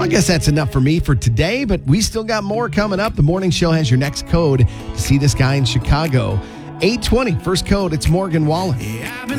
I guess that's enough for me for today, but we still got more coming up. The morning show has your next code to see this guy in Chicago. 8:20, first code, it's Morgan Wallen.